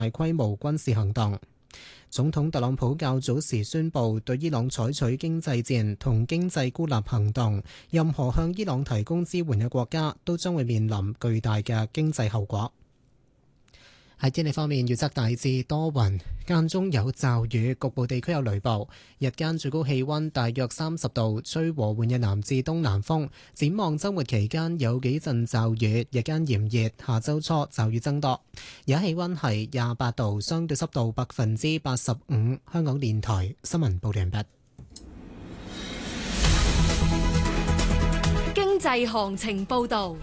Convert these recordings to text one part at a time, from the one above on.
規模軍事行動。總統特朗普較早時宣布對伊朗採取經濟戰同經濟孤立行動，任何向伊朗提供支援嘅國家都將會面臨巨大嘅經濟後果。喺天氣方面，預測大致多雲，間中有驟雨，局部地區有雷暴。日間最高氣溫大約30度，吹和緩嘅南至東南風。展望週末期間有幾陣驟雨，日間炎熱，下週初驟雨增多。而家氣溫係28度，相對濕度85%。香港電台新聞報道完畢。 經濟行情報道。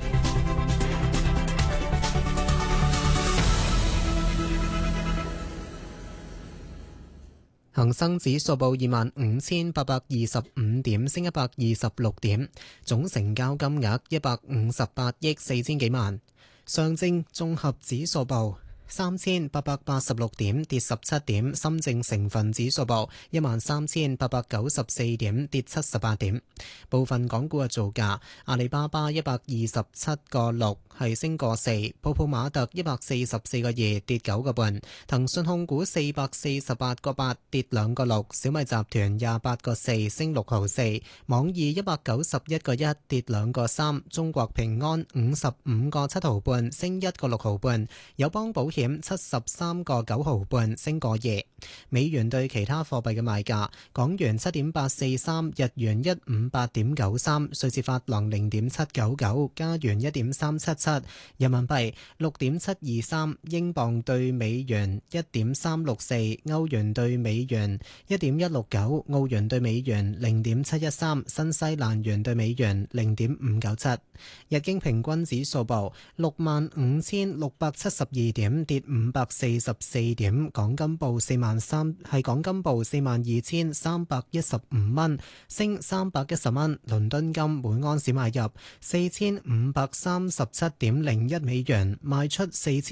恒生指數報25,825點，升126點，總成交金額158億4千幾萬。上證綜合指數報3,886點，跌17點。深證成分指數報13,894點，跌78點。部分港股嘅造價：阿里巴巴127.6係升個4，泡泡瑪特144個2跌9個半，騰訊控股448個8跌2個6，小米集團28個4升6毫4，網易191個1跌2個3，中國平安55個7毫半升1個6毫半，友邦保險73個9毫半升個2。美元對其他貨幣嘅賣價：港元7.843，日元158.93，瑞士法郎0.799，加元1.377。人民幣6.723，英鎊對美元1.364，歐元對美元1.169，澳元對美元0.713，新西蘭元對美元0.597。日經平均指數報65,672點，跌544點。港金報42,315蚊，升310蚊。倫敦金每盎司買入4537.01美元，賣出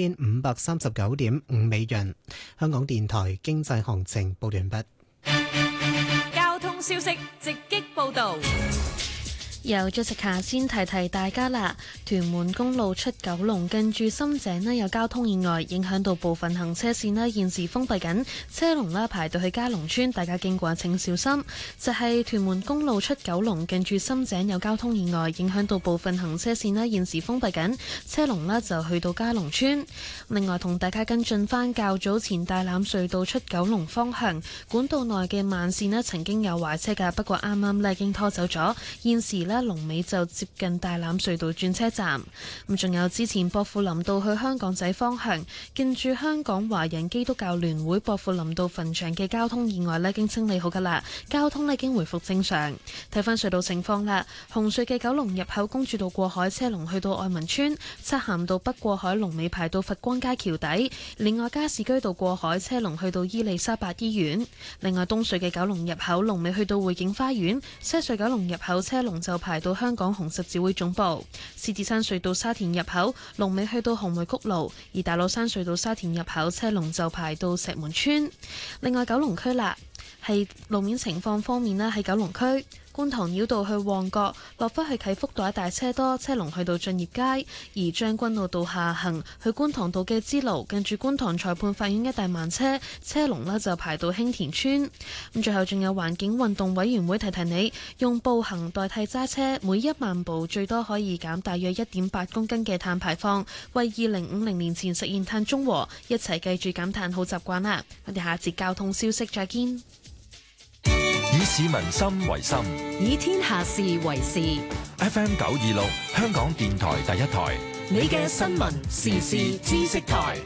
4539.5美元。香港電台經濟行情報完畢。 交通消息直擊報道。 由Jessica先提提大家啦，屯門公路出九龍近住深井呢有交通意外，影響到部分行車線呢現時封閉緊，車龍啦排到去嘉龍村，大家經過請小心。就係屯門公路出九龍近住深井有交通意外，影響到部分行車線呢現時封閉緊，車龍呢就去到嘉龍村。另外同大家跟進返較早前大欖隧道出九龍方向管道內嘅慢線呢曾經有壞車㗎，不過啱啱呢已經拖走咗，現時呢龍尾就接近大欖隧道轉車站。咁仲有之前薄扶林道去香港仔方向近住香港華人基督教聯會薄扶林道墳場嘅交通意外呢已經清理好噶啦，交通呢已經回復正常。睇翻隧道情況啦，紅隧嘅九龍入口公主道過海車龍去到愛民村，漆咸道北過海龍尾排到佛光街橋底。另外加士居道過海車龍去到伊利沙伯醫院。另外東隧嘅九龍入口龍尾去到匯景花園，西隧九龍入口車龍就排到香港紅十字會總部。獅子山隧道沙田入口龍尾去到紅梅谷路，而大老山隧道沙田入口車龍就排到石門村。另外九龍區啦，係路面情況方面呢，喺九龍區觀塘繞道去旺角落返去啟福道一帶車多，車龍去到駿業街；而將軍澳道下行去觀塘道嘅支路近住觀塘裁判法院一帶慢車，車龍呢就排到興田村。咁最後仲有環境運動委員會提提你，用步行代替揸車，每1萬步最多可以減大約1.8公斤嘅碳排放，為2050年前實現碳中和，一齊記住減碳好習慣啦！我哋下節交通消息再見。 以市民心為心， 以天下事為事。 FM 926，香港電台第一台， 你嘅新聞時事知識台。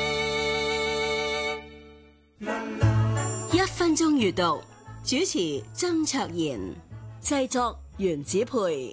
1分鐘閱讀，主持曾卓賢，製作袁子培。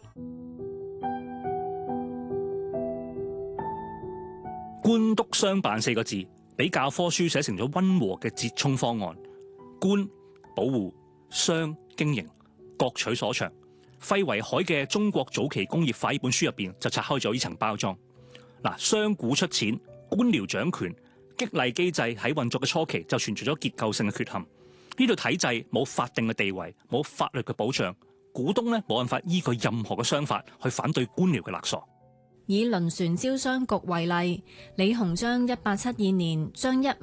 官督商辦4個字，俾教科書寫成咗溫和嘅折衷方案。官保護，商經營，各取所長。費維海嘅《中國早期工業化》呢本書入邊就拆開咗呢層包裝。商賈出錢，官僚掌權，激勵機制喺運作嘅初期就存在咗結構性嘅缺陷。呢度體制冇法定嘅地位，冇法律嘅保障，股東咧冇辦法依據任何嘅商法去反對官僚嘅勒索。 以輪船招商局為例，李鴻章1872年將一